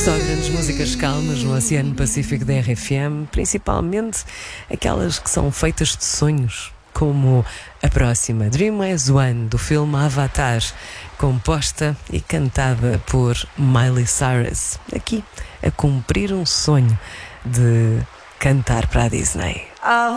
Só grandes músicas calmas no Oceano Pacífico da RFM, principalmente aquelas que são feitas de sonhos, como a próxima, Dream As One, do filme Avatar, composta e cantada por Miley Cyrus, aqui a cumprir um sonho de cantar para a Disney.